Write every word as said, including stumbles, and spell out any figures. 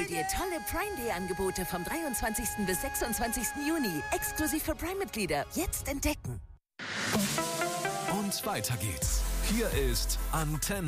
dir tolle Prime Day Angebote vom dreiundzwanzigsten bis sechsundzwanzigsten Juni. Exklusiv für Prime-Mitglieder. Jetzt entdecken. Und weiter geht's. Hier ist Antenne.